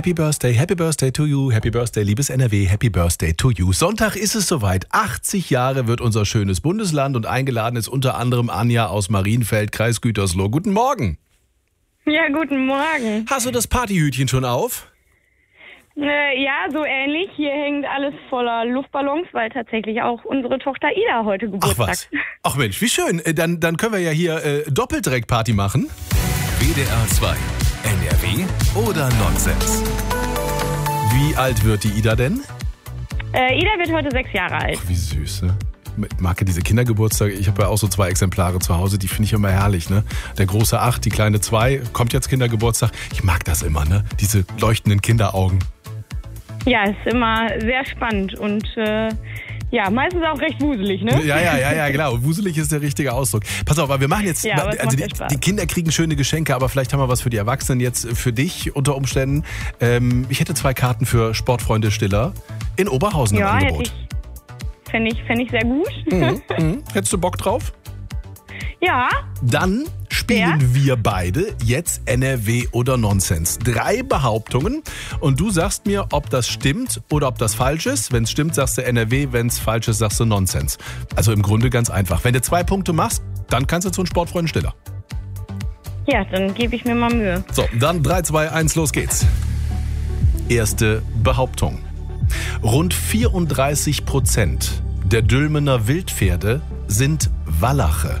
Happy Birthday to you, Happy Birthday, liebes NRW, Happy Birthday to you. Sonntag ist es soweit, 80 Jahre wird unser schönes Bundesland und eingeladen ist unter anderem Anja aus Marienfeld, Kreis Gütersloh. Guten Morgen. Ja, guten Morgen. Hast du das Partyhütchen schon auf? Ja, so ähnlich. Hier hängt alles voller Luftballons, weil tatsächlich auch unsere Tochter Ida heute Geburtstag Ach was. Ach Mensch, wie schön. Dann können wir ja hier Doppeldirekt-Party machen. WDR 2. NRW oder Nonsens? Wie alt wird die Ida denn? Ida wird heute 6 Jahre alt. Ach, wie süß, ne? Ich mag ja diese Kindergeburtstage. Ich habe ja auch so 2 Exemplare zu Hause, die finde ich immer herrlich, ne? Der große 8, die kleine 2, kommt jetzt Kindergeburtstag. Ich mag das immer, ne? Diese leuchtenden Kinderaugen. Ja, ist immer sehr spannend und ja, meistens auch recht wuselig, ne? Ja, genau. Wuselig ist der richtige Ausdruck. Pass auf, aber wir machen jetzt, Ja, aber es also macht Spaß. die Kinder kriegen schöne Geschenke, aber vielleicht haben wir was für die Erwachsenen jetzt für dich unter Umständen. Ich hätte 2 Karten für Sportfreunde Stiller in Oberhausen im Ja, Angebot. fände ich sehr gut. Hättest du Bock drauf? Ja, Dann spielen wir beide jetzt NRW oder Nonsens. 3 Behauptungen und du sagst mir, ob das stimmt oder ob das falsch ist. Wenn es stimmt, sagst du NRW, wenn es falsch ist, sagst du Nonsens. Also im Grunde ganz einfach. Wenn du 2 Punkte machst, dann kannst du zu einem Sportfreund Stiller. ja, dann gebe ich mir mal Mühe. So, dann 3, 2, 1, los geht's. Erste Behauptung. Rund 34% der Dülmener Wildpferde sind Wallache.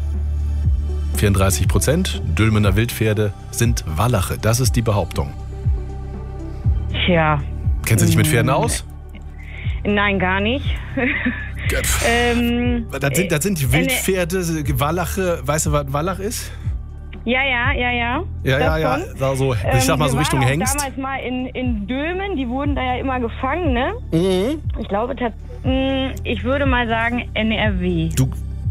34% Dülmener Wildpferde sind Wallache. Das ist die Behauptung. Tja, Kennst du dich mit Pferden aus? nein, gar nicht. Das sind Wildpferde, Wallache. Weißt du, was Wallach ist? Ja. Ja. Das schon. Da so, ich sag mal so wir Richtung waren auch Hengst. damals mal in Dülmen, die wurden da ja immer gefangen, ne? Mhm. Ich glaube, ich würde mal sagen NRW. Du.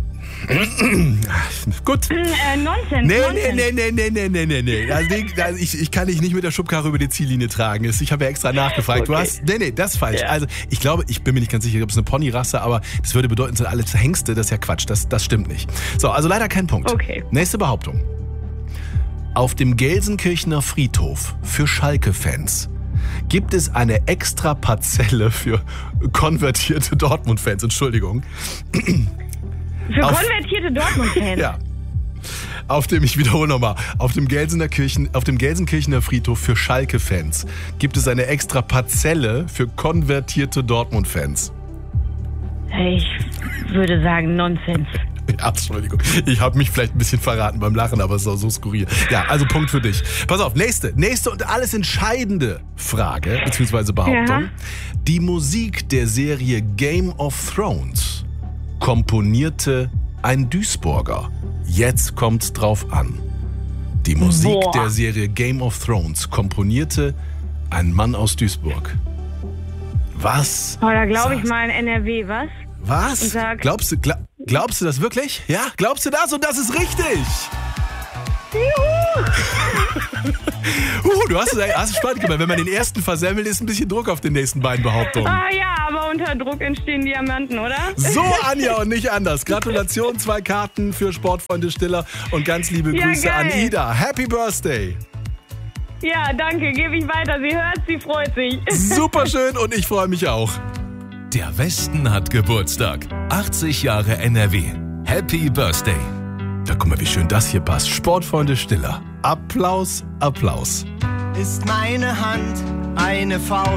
Gut. Nonsens. Nee. Also ich kann dich nicht mit der Schubkarre über die Ziellinie tragen. Ich habe ja extra nachgefragt. Du Okay. hast. Nee, das ist falsch. Ja. Also ich glaube, ich bin mir nicht ganz sicher, ob es eine Ponyrasse, aber das würde bedeuten, es sind alle Hengste. Das ist ja Quatsch. Das stimmt nicht. So, also leider kein Punkt. Okay. Nächste Behauptung. Auf dem Gelsenkirchener Friedhof für Schalke-Fans gibt es eine extra Parzelle für konvertierte Dortmund-Fans. Entschuldigung. Für konvertierte Dortmund-Fans. Ja. Ich wiederhole nochmal, auf dem Gelsenkirchener Friedhof für Schalke-Fans gibt es eine extra Parzelle für konvertierte Dortmund-Fans. Ich würde sagen Nonsens. Ja, Entschuldigung, ich habe mich vielleicht ein bisschen verraten beim Lachen, aber es ist auch so skurril. Ja, also Punkt für dich. Pass auf, nächste und alles entscheidende Frage, beziehungsweise Behauptung. Ja. Die Musik der Serie Game of Thrones komponierte ein Duisburger. Jetzt kommt's drauf an. Die Musik der Serie Game of Thrones komponierte ein Mann aus Duisburg. Was? Oh, da glaube ich sagst- mal in NRW, was? Was? Und sag- Glaubst du das wirklich? Ja? Glaubst du das? Und das ist richtig! Du hast es spannend gemacht. Wenn man den ersten versemmelt, ist ein bisschen Druck auf den nächsten beiden Behauptungen. Ah ja, aber unter Druck entstehen Diamanten, oder? So, Anja, und nicht anders. Gratulation, 2 Karten für Sportfreunde Stiller und ganz liebe Ja, Grüße an geil. Ida. Happy Birthday! Ja, danke, gebe ich weiter. Sie hört, sie freut sich. Super schön und ich freue mich auch. Der Westen hat Geburtstag. 80 Jahre NRW. Happy Birthday. Da guck mal, wie schön das hier passt. Sportfreunde Stiller. Applaus, Applaus. Ist meine Hand eine Faust.